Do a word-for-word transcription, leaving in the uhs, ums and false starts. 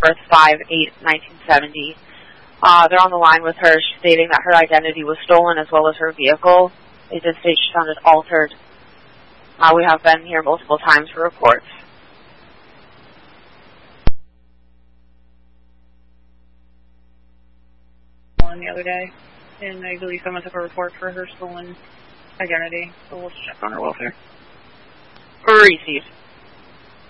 birth five eight nineteen seventy. Uh, they're on the line with her, stating that her identity was stolen as well as her vehicle. They did state she sounded altered. Uh, we have been here multiple times for reports. The other day, and I believe someone took a report for her stolen identity, so we'll check on her welfare. Received.